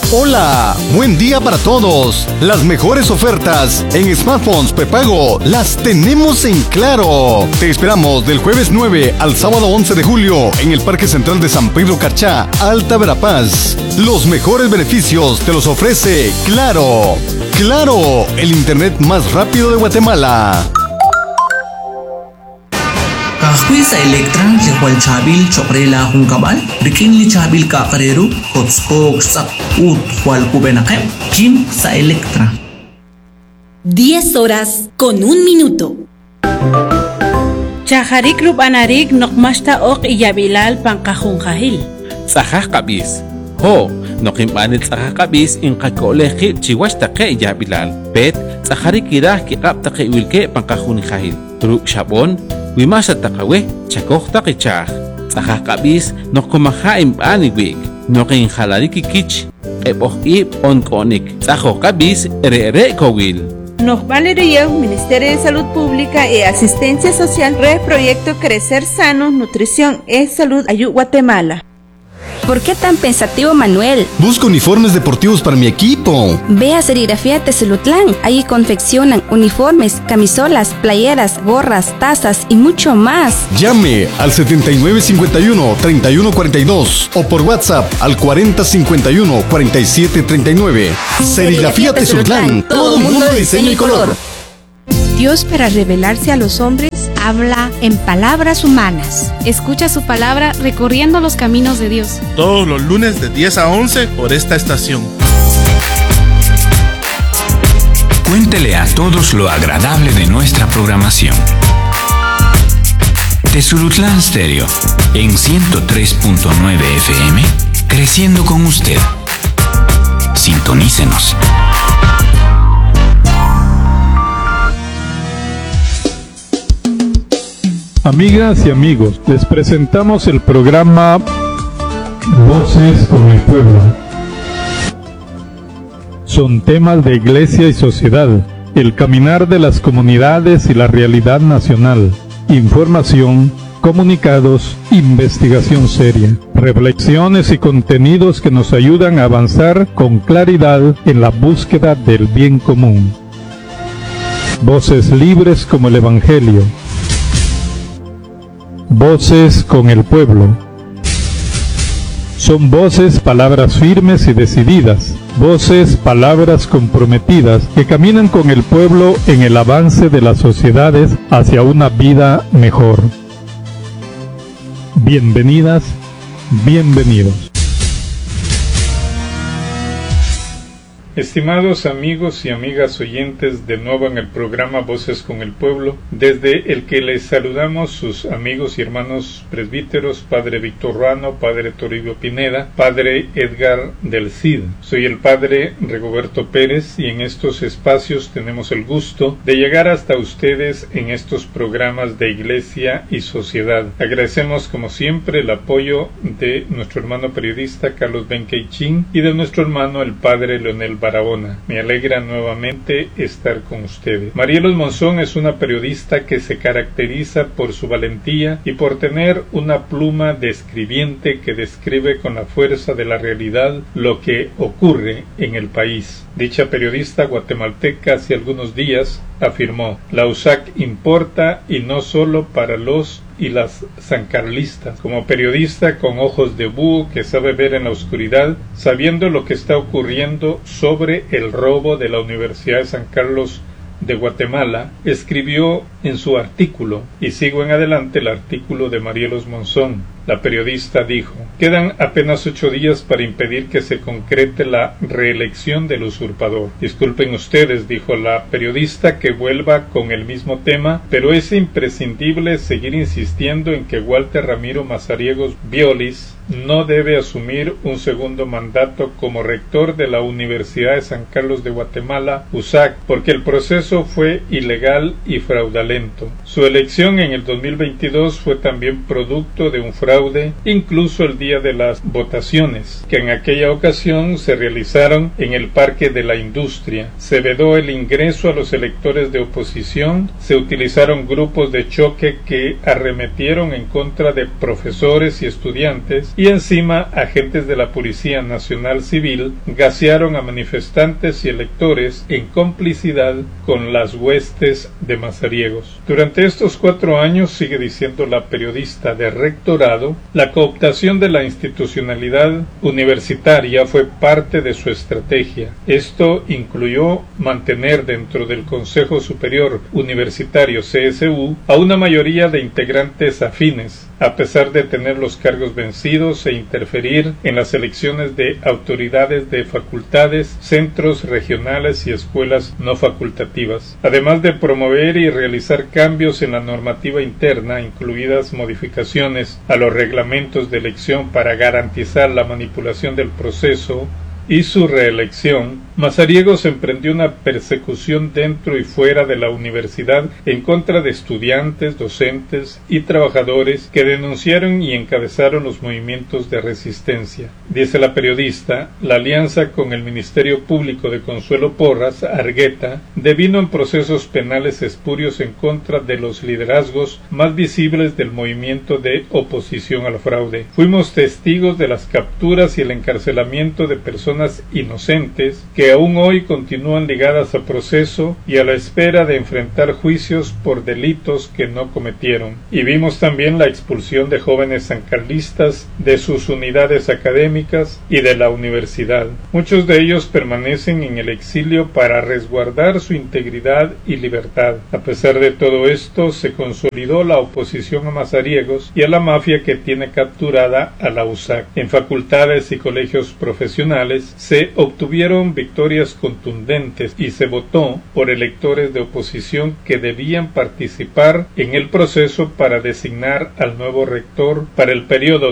Hola, buen día para todos. Las mejores ofertas en smartphones prepago las tenemos en Claro. Te esperamos del jueves 9 al sábado 11 de julio en el Parque Central de San Pedro Carchá, Alta Verapaz. Los mejores beneficios te los ofrece Claro. Claro, el internet más rápido de Guatemala. Kahwi sa Electra, likwal chabil, chokrela kung kabal, rikin li chabil kakareru, kotskog sak ut, hual kubenakem, kim sa Electra. 10 horas con 1 minuto. Chajarik rubanarik nokmashta ok iyabilal pankajunjahil. Sajaj kabis. Ho, nokimbanit sajaj kabis inkakoleki chiwashtake iyabilal. Bet, sajarik irah kikaptake wilke pankajunjahil. Ruk shabon, Wimasa takawe, chakok takichaj. Sajaj kabis, nokomaja imbaniwik. Nokin jalariki kich, ebohib onkonik. Sajoj kabis, re kowil. Nos valería Ministerio de Salud Pública y Asistencia Social, Proyecto Crecer Sano, Nutrición y Salud, Ayú Guatemala. ¿Por qué tan pensativo, Manuel? Busco uniformes deportivos para mi equipo. Ve a Serigrafía Tezulutlán. Ahí confeccionan uniformes, camisolas, playeras, gorras, tazas y mucho más. Llame al 7951-3142 o por WhatsApp al 4051-4739. Serigrafía Tezulutlán. Todo mundo de diseño y color. Dios, para revelarse a los hombres, habla en palabras humanas. Escucha su palabra recorriendo los caminos de Dios. Todos los lunes de 10 a 11 por esta estación. Cuéntele a todos lo agradable de nuestra programación. Tezulutlán Stereo, en 103.9 FM, creciendo con usted. Sintonícenos. Amigas y amigos, les presentamos el programa Voces con el Pueblo. Son temas de iglesia y sociedad, el caminar de las comunidades y la realidad nacional, información, comunicados, investigación seria, reflexiones y contenidos que nos ayudan a avanzar con claridad en la búsqueda del bien común. Voces libres como el Evangelio. Voces con el pueblo. Son voces, palabras firmes y decididas, voces, palabras comprometidas que caminan con el pueblo en el avance de las sociedades hacia una vida mejor. Bienvenidas, bienvenidos. Estimados amigos y amigas oyentes, de nuevo en el programa Voces con el Pueblo, desde el que les saludamos sus amigos y hermanos presbíteros, Padre Víctor Ruano, Padre Toribio Pineda, Padre Edgar del Cid. Soy el Padre Rigoberto Pérez y en estos espacios tenemos el gusto de llegar hasta ustedes en estos programas de iglesia y sociedad. Agradecemos como siempre el apoyo de nuestro hermano periodista Carlos Benqueichín y de nuestro hermano el Padre Leonel Barahona. Me alegra nuevamente estar con ustedes. Marielos Monzón es una periodista que se caracteriza por su valentía y por tener una pluma de escribiente que describe con la fuerza de la realidad lo que ocurre en el país. Dicha periodista guatemalteca hace algunos días afirmó: la USAC importa y no solo para los y las sancarlistas. Como periodista con ojos de búho que sabe ver en la oscuridad, sabiendo lo que está ocurriendo sobre el robo de la Universidad de San Carlos de Guatemala, escribió en su artículo, y sigo en adelante el artículo de Marielos Monzón. La periodista dijo: quedan apenas 8 días para impedir que se concrete la reelección del usurpador. Disculpen ustedes, dijo la periodista, que vuelva con el mismo tema, pero es imprescindible seguir insistiendo en que Walter Ramiro Mazariegos Violis no debe asumir un segundo mandato como rector de la Universidad de San Carlos de Guatemala, USAC, porque el proceso fue ilegal y fraudulento. Su elección en el 2022 fue también producto de un fraude fraude, incluso el día de las votaciones, que en aquella ocasión se realizaron en el Parque de la Industria. Se vedó el ingreso a los electores de oposición, se utilizaron grupos de choque que arremetieron en contra de profesores y estudiantes, y encima agentes de la Policía Nacional Civil gasearon a manifestantes y electores en complicidad con las huestes de mazariegos. Durante estos 4 años, sigue diciendo la periodista de rectorado, la cooptación de la institucionalidad universitaria fue parte de su estrategia. Esto incluyó mantener dentro del Consejo Superior Universitario CSU a una mayoría de integrantes afines, a pesar de tener los cargos vencidos, e interferir en las elecciones de autoridades de facultades, centros regionales y escuelas no facultativas, además de promover y realizar cambios en la normativa interna, incluidas modificaciones a los reglamentos de elección para garantizar la manipulación del proceso y su reelección. Mazariegos emprendió una persecución dentro y fuera de la universidad en contra de estudiantes, docentes y trabajadores que denunciaron y encabezaron los movimientos de resistencia. Dice la periodista, la alianza con el Ministerio Público de Consuelo Porras, Argueta, devino en procesos penales espurios en contra de los liderazgos más visibles del movimiento de oposición al fraude. Fuimos testigos de las capturas y el encarcelamiento de personas inocentes que aún hoy continúan ligadas a proceso y a la espera de enfrentar juicios por delitos que no cometieron. Y vimos también la expulsión de jóvenes sancarlistas de sus unidades académicas y de la universidad. Muchos de ellos permanecen en el exilio para resguardar su integridad y libertad. A pesar de todo esto, se consolidó la oposición a mazariegos y a la mafia que tiene capturada a la USAC. En facultades y colegios profesionales se obtuvieron victorias contundentes y se votó por electores de oposición que debían participar en el proceso para designar al nuevo rector para el periodo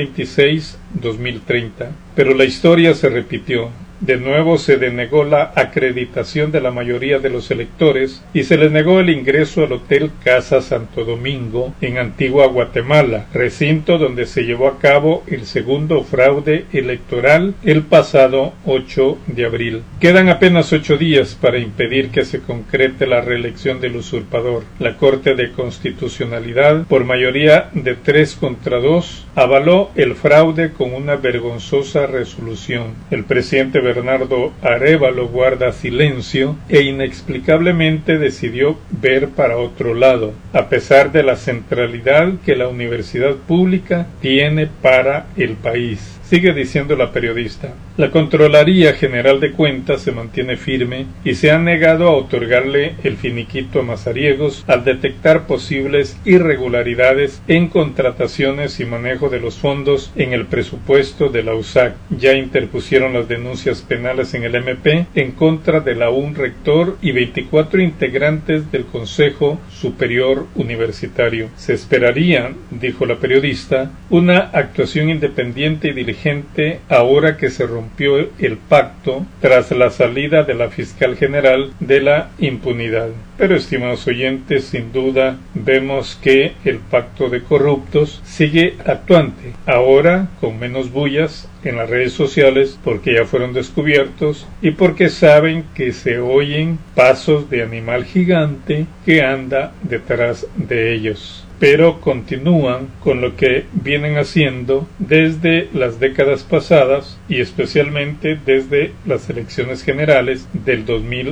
2026-2030. Pero la historia se repitió. De nuevo se denegó la acreditación de la mayoría de los electores y se les negó el ingreso al Hotel Casa Santo Domingo en Antigua Guatemala, recinto donde se llevó a cabo el segundo fraude electoral el pasado 8 de abril. Quedan apenas 8 días para impedir que se concrete la reelección del usurpador. La Corte de Constitucionalidad, por mayoría de 3 contra 2, avaló el fraude con una vergonzosa resolución. El presidente Bernardo Arévalo guarda silencio e inexplicablemente decidió ver para otro lado, a pesar de la centralidad que la universidad pública tiene para el país. Sigue diciendo la periodista, la Contraloría General de Cuentas se mantiene firme y se ha negado a otorgarle el finiquito a mazariegos al detectar posibles irregularidades en contrataciones y manejo de los fondos en el presupuesto de la USAC. Ya interpusieron las denuncias penales en el MP en contra de la un rector y 24 integrantes del Consejo Superior Universitario. Se esperaría, dijo la periodista, una actuación independiente y diligente ahora que se rompió el pacto tras la salida de la fiscal general de la impunidad. Pero, estimados oyentes, sin duda vemos que el pacto de corruptos sigue actuante, ahora con menos bullas en las redes sociales porque ya fueron descubiertos y porque saben que se oyen pasos de animal gigante que anda detrás de ellos. Pero continúan con lo que vienen haciendo desde las décadas pasadas y especialmente desde las elecciones generales del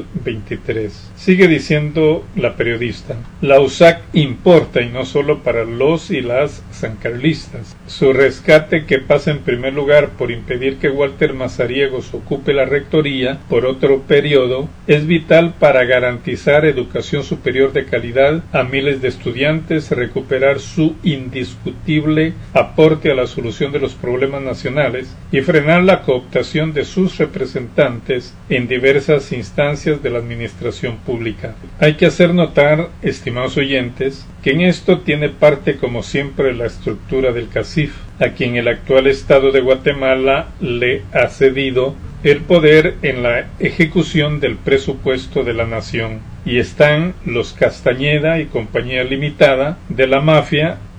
2023. Sigue diciendo la periodista, la USAC importa y no solo para los y las sancarlistas. Su rescate, que pasa en primer lugar por impedir que Walter Mazariegos ocupe la rectoría por otro periodo, es vital para garantizar educación superior de calidad a miles de estudiantes, recuperar su indiscutible aporte a la solución de los problemas nacionales y frenar la cooptación de sus representantes en diversas instancias de la administración pública. Hay que hacer notar, estimados oyentes, que en esto tiene parte como siempre la estructura del CACIF, a quien el actual Estado de Guatemala le ha cedido el poder en la ejecución del presupuesto de la nación, y están los Castañeda y Compañía Limitada de la mafia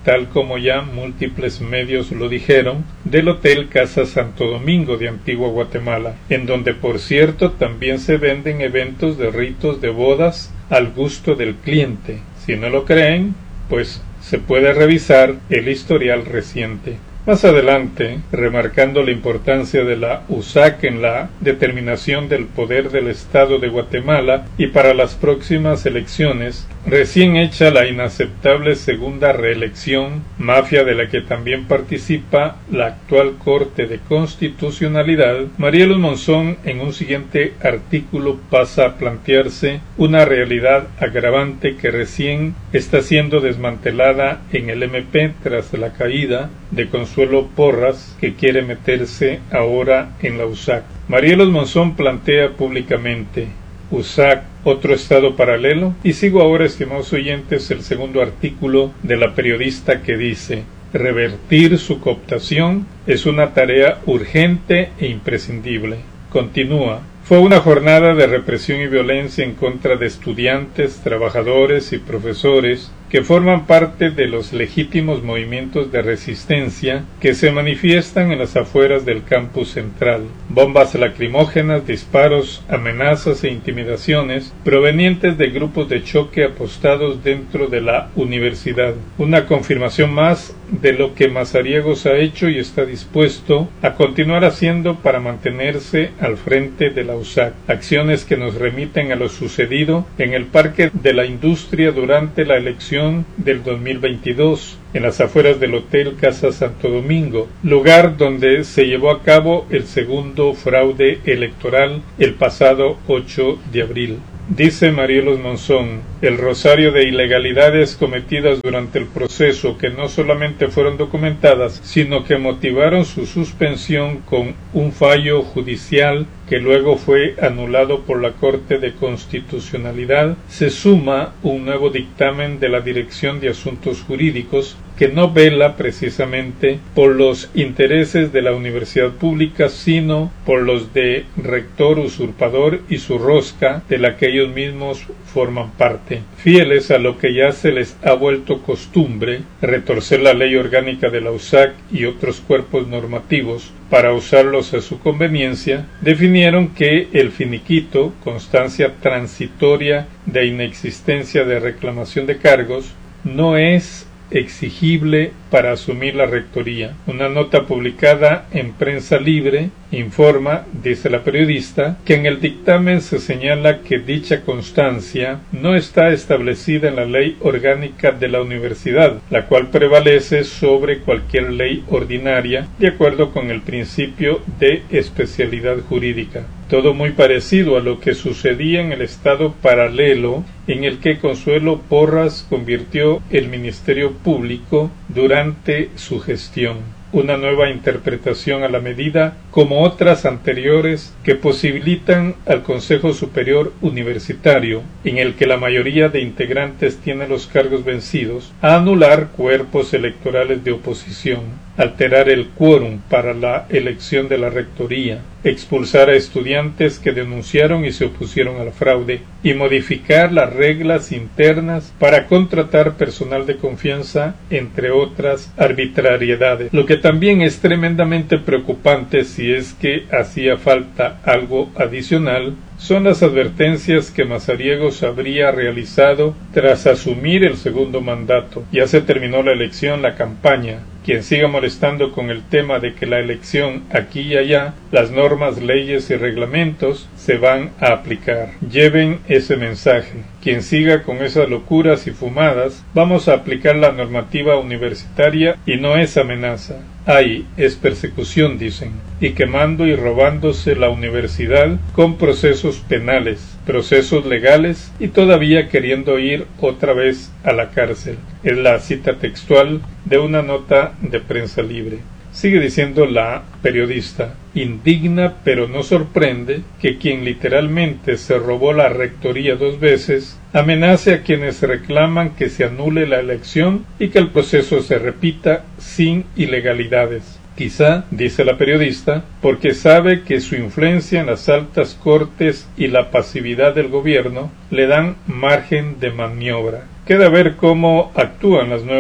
tal como ya múltiples medios lo dijeron, del Hotel Casa Santo Domingo de Antigua Guatemala, en donde por cierto también se venden eventos de ritos de bodas al gusto del cliente. Si no lo creen, pues se puede revisar el historial reciente. Más adelante, remarcando la importancia de la USAC en la determinación del poder del Estado de Guatemala y para las próximas elecciones, recién hecha la inaceptable segunda reelección, mafia de la que también participa la actual Corte de Constitucionalidad, Marielos Monzón en un siguiente artículo pasa a plantearse una realidad agravante que recién está siendo desmantelada en el MP tras la caída de Consuelo Porras, que quiere meterse ahora en la USAC. Marielos Monzón plantea públicamente: USAC, otro estado paralelo. Y sigo ahora, estimados oyentes, el segundo artículo de la periodista que dice: revertir su cooptación es una tarea urgente e imprescindible. Continúa: fue una jornada de represión y violencia en contra de estudiantes, trabajadores y profesores que forman parte de los legítimos movimientos de resistencia que se manifiestan en las afueras del campus central. Bombas lacrimógenas, disparos, amenazas e intimidaciones provenientes de grupos de choque apostados dentro de la universidad. Una confirmación más de lo que Mazariegos ha hecho y está dispuesto a continuar haciendo para mantenerse al frente de la USAC. Acciones que nos remiten a lo sucedido en el Parque de la Industria durante la elección del 2022, en las afueras del Hotel Casa Santo Domingo, lugar donde se llevó a cabo el segundo fraude electoral el pasado 8 de abril. Dice Marielos Monzón: el rosario de ilegalidades cometidas durante el proceso, que no solamente fueron documentadas, sino que motivaron su suspensión con un fallo judicial que luego fue anulado por la Corte de Constitucionalidad, se suma un nuevo dictamen de la Dirección de Asuntos Jurídicos que no vela precisamente por los intereses de la universidad pública, sino por los de rector usurpador y su rosca de la que ellos mismos forman parte. Fieles a lo que ya se les ha vuelto costumbre, retorcer la ley orgánica de la USAC y otros cuerpos normativos para usarlos a su conveniencia, definieron que el finiquito, constancia transitoria de inexistencia de reclamación de cargos, no es exigible para asumir la rectoría. Una nota publicada en Prensa Libre informa, dice la periodista, que en el dictamen se señala que dicha constancia no está establecida en la ley orgánica de la universidad, la cual prevalece sobre cualquier ley ordinaria de acuerdo con el principio de especialidad jurídica. Todo muy parecido a lo que sucedía en el estado paralelo en el que Consuelo Porras convirtió el Ministerio Público durante su gestión. Una nueva interpretación a la medida, como otras anteriores, que posibilitan al Consejo Superior Universitario, en el que la mayoría de integrantes tiene los cargos vencidos, a anular cuerpos electorales de oposición, alterar el quórum para la elección de la rectoría, expulsar a estudiantes que denunciaron y se opusieron al fraude, y modificar las reglas internas para contratar personal de confianza, entre otras arbitrariedades. Lo que también es tremendamente preocupante, si es que hacía falta algo adicional, son las advertencias que Mazariegos habría realizado tras asumir el segundo mandato. Ya se terminó la elección, la campaña. Quien siga molestando con el tema de que la elección aquí y allá, las normas, leyes y reglamentos se van a aplicar. Lleven ese mensaje. Quien siga con esas locuras y fumadas, vamos a aplicar la normativa universitaria y no es amenaza. Ahí es persecución, dicen, y quemando y robándose la universidad con procesos penales, procesos legales y todavía queriendo ir otra vez a la cárcel. Es la cita textual de una nota de Prensa Libre. Sigue diciendo la periodista: indigna pero no sorprende que quien literalmente se robó la rectoría 2 veces amenace a quienes reclaman que se anule la elección y que el proceso se repita sin ilegalidades. Quizá, dice la periodista, porque sabe que su influencia en las altas cortes y la pasividad del gobierno le dan margen de maniobra. Queda ver cómo actúan las nuevas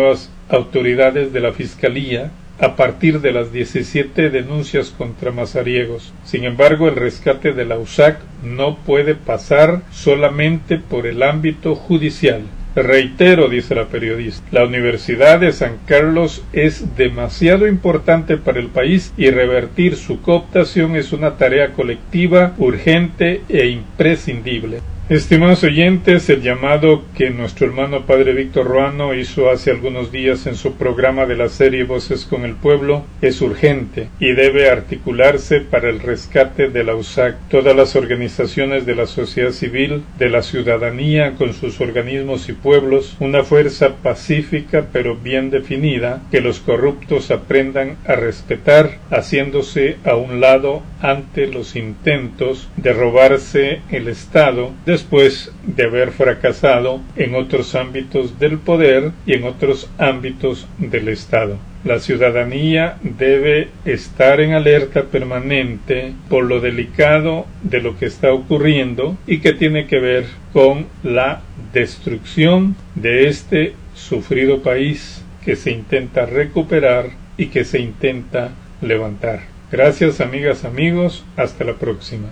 autoridades de la Fiscalía a partir de las 17 denuncias contra mazariegos. Sin embargo, el rescate de la USAC no puede pasar solamente por el ámbito judicial. Reitero, dice la periodista, la Universidad de San Carlos es demasiado importante para el país y revertir su cooptación es una tarea colectiva, urgente e imprescindible. Estimados oyentes, el llamado que nuestro hermano Padre Víctor Ruano hizo hace algunos días en su programa de la serie Voces con el Pueblo es urgente y debe articularse para el rescate de la USAC. Todas las organizaciones de la sociedad civil, de la ciudadanía con sus organismos y pueblos, una fuerza pacífica pero bien definida que los corruptos aprendan a respetar, haciéndose a un lado ante los intentos de robarse el Estado después de haber fracasado en otros ámbitos del poder y en otros ámbitos del Estado. La ciudadanía debe estar en alerta permanente por lo delicado de lo que está ocurriendo y que tiene que ver con la destrucción de este sufrido país que se intenta recuperar y que se intenta levantar. Gracias, amigas, amigos. Hasta la próxima.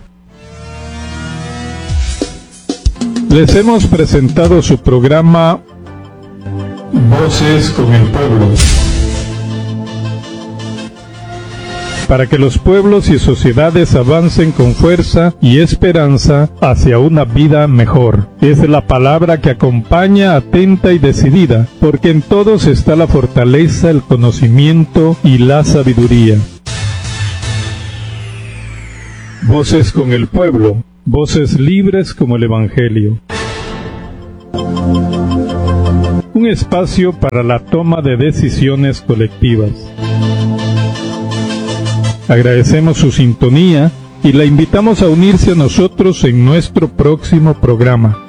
Les hemos presentado su programa Voces con el Pueblo, para que los pueblos y sociedades avancen con fuerza y esperanza hacia una vida mejor. Es la palabra que acompaña atenta y decidida, porque en todos está la fortaleza, el conocimiento y la sabiduría. Voces con el Pueblo, voces libres como el Evangelio. Un espacio para la toma de decisiones colectivas. Agradecemos su sintonía y la invitamos a unirse a nosotros en nuestro próximo programa.